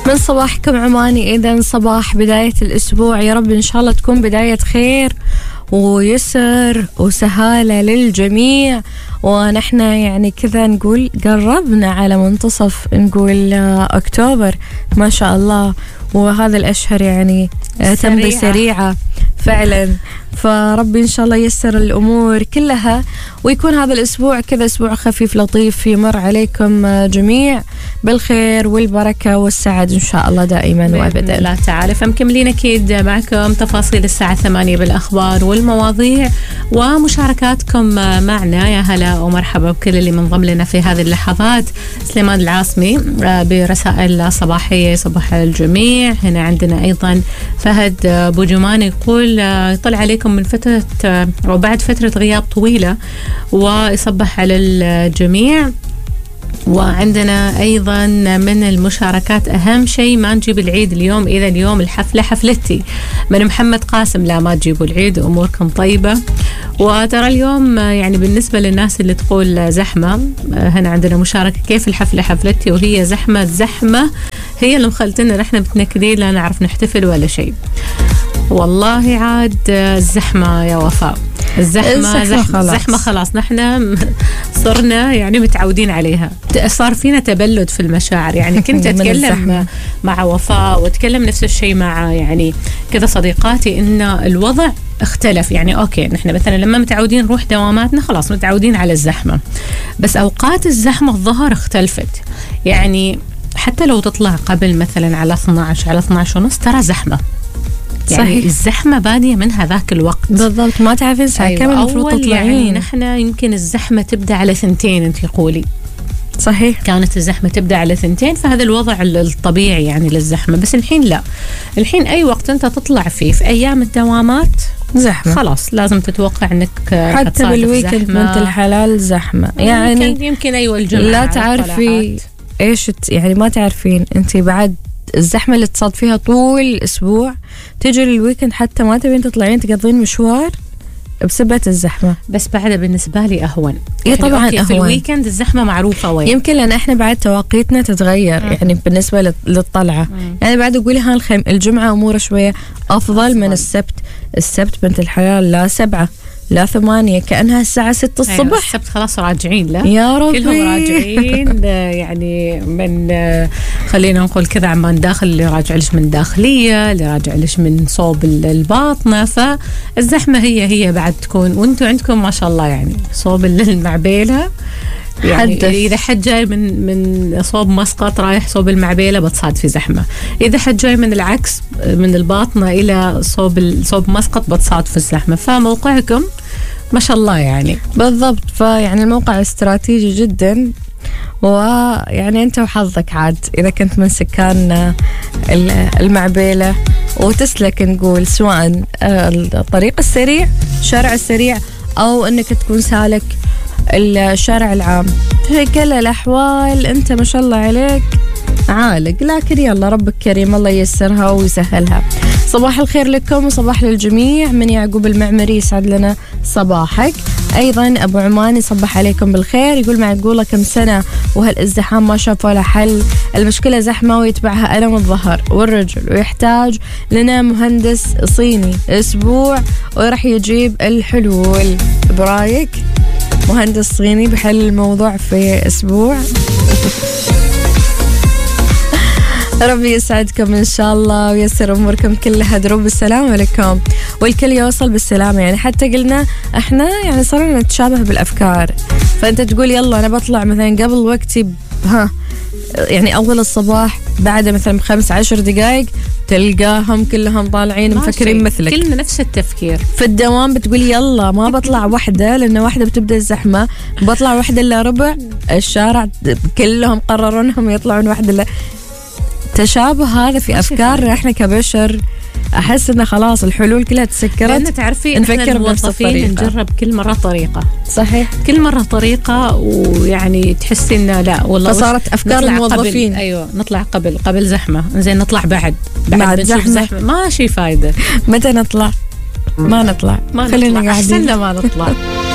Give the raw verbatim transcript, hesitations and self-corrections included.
من صباحكم عماني. إذن صباح بداية الأسبوع، يا رب إن شاء الله تكون بداية خير ويسر وسهالة للجميع. ونحن يعني كذا نقول قربنا على منتصف نقول أكتوبر ما شاء الله، وهذا الأشهر يعني تم بسريعة فعلا. فربي إن شاء الله يسر الأمور كلها، ويكون هذا الأسبوع كذا أسبوع خفيف لطيف يمر عليكم جميع بالخير والبركة والسعد إن شاء الله دائما وأبدا. لا تعالى فمكملين أكيد معكم تفاصيل الساعة ثمانية بالأخبار والمواضيع ومشاركاتكم معنا. يا هلا ومرحبا بكل اللي منضم لنا في هذه اللحظات. سليمان العاصمي برسائل صباحية صباح الجميع. هنا عندنا أيضا فهد بوجمان يقول يطلع عليكم من فترة وبعد فترة غياب طويلة ويصبح على الجميع. وعندنا أيضا من المشاركات أهم شيء ما نجيب العيد اليوم، إذا اليوم الحفلة حفلتي. من محمد قاسم لا ما تجيبوا العيد أموركم طيبة. وترى اليوم يعني بالنسبة للناس اللي تقول زحمة، هنا عندنا مشاركة كيف الحفلة حفلتي وهي زحمة زحمة هي اللي مخلتنا نحن متنكدين لا نعرف نحتفل ولا شيء. والله عاد الزحمة يا وفاء، الزحمة زحمة خلاص. زحمة خلاص نحن صرنا يعني متعودين عليها، صار فينا تبلد في المشاعر. يعني كنت أتكلم مع وفاء وأتكلم نفس الشيء مع يعني كذا صديقاتي إن الوضع اختلف. يعني أوكي نحن مثلا لما متعودين نروح دواماتنا خلاص متعودين على الزحمة، بس أوقات الزحمة الظهر اختلفت. يعني حتى لو تطلع قبل مثلا على اثنا عشر على اثنا عشر ونص ترى زحمة. يعني صحيح. الزحمة بادية من هذاك الوقت بالضبط، ما تعرفين ساعة أيوة. كم المفروض تطلعين. يعني نحن يمكن الزحمة تبدأ على ثنتين انت قولي صحيح، كانت الزحمة تبدأ على ثنتين، فهذا الوضع الطبيعي يعني للزحمة. بس الحين لا، الحين أي وقت أنت تطلع فيه في أيام الدوامات زحمة، خلاص لازم تتوقع أنك حتى بالويكند بنت الحلال زحمة. يعني يمكن, يمكن أيوة الجمعة لا تعرفي إيش يعني ما تعرفين أنت بعد الزحمة اللي تصاد فيها طول الأسبوع تجي للويكند حتى ما تبين تطلعين تقضين مشوار بسبب الزحمة. بس بعد بالنسبة لي أهون. إيه طبعا أهون. في الويكند الزحمة معروفة وين. يمكن لأن إحنا بعد تواقيتنا تتغير مم. يعني بالنسبة للطلعة مم. يعني بعد أقولي ها الخيم الجمعة أموره شوية أفضل, أفضل من السبت. السبت بنت الحلال لا سبعة لا ثمانية كأنها الساعة ستة الصبح. أيوة السبت خلاص راجعين لا يا ربي كلهم راجعين. يعني من خلينا نقول كذا عمان داخل، اللي راجع ليش من داخلية، اللي راجع ليش من صوب الباطنة. فالزحمة هي هي بعد تكون، وانتوا عندكم ما شاء الله يعني صوب المعبيلة. يعني حدث. إذا حد جاي من من صوب مسقط رايح صوب المعبيلة بتصاد في زحمة. إذا حد جاي من العكس من الباطنة إلى صوب صوب مسقط بتصاد في الزحمة. فموقعكم ما شاء الله يعني بالضبط. فيعني الموقع استراتيجي جدا، ويعني أنت وحظك عاد إذا كنت من سكان المعبيلة وتسلك نقول سواء الطريق السريع الشارع السريع أو أنك تكون سالك الشارع العام. في كل الأحوال أنت ما شاء الله عليك عالق، لكن يلا ربك كريم الله ييسرها ويسهلها. صباح الخير لكم وصباح للجميع. من يعقوب المعمري يسعد لنا صباحك. أيضا أبو عمان يصبح عليكم بالخير، يقول معقولة كم سنة وهالازدحام ما شافوا له حل، المشكلة زحمة ويتبعها ألم الظهر والرجل، ويحتاج لنا مهندس صيني أسبوع وراح يجيب الحلول. برايك مهندس صيني بحل الموضوع في أسبوع؟ ربي يسعدكم إن شاء الله ويسر أموركم كلها. دروب بالسلامة لكم والكل يوصل بالسلامة. يعني حتى قلنا إحنا يعني صرنا نتشابه بالأفكار، فأنت تقول يلا أنا بطلع مثلا قبل وقتي ها يعني أول الصباح، بعد مثلا بخمس عشر دقائق تلقاهم كلهم طالعين مفكرين مثلك، كلنا نفس التفكير. في الدوام بتقول يلا ما بطلع واحدة لأن واحدة بتبدأ الزحمة، بطلع واحدة إلا ربع الشارع كلهم قرروا أنهم يطلعون واحدة إلا. تشابه هذا في أفكارنا إحنا كبشر. أحس إنه خلاص الحلول كلها تسكرت، لأن تعرفي نفكر بنفس الطريقة، نجرب كل مرة طريقة. صحيح كل مرة طريقة، ويعني تحسي إنه لا والله فصارت أفكار الموظفين. أيوة نطلع قبل قبل زحمة، زين نطلع بعد بعد, بعد زحمة. زحمة ما شي فايدة. متى نطلع؟ ما نطلع، ما خلينا قاعدين. أحسن ما نطلع.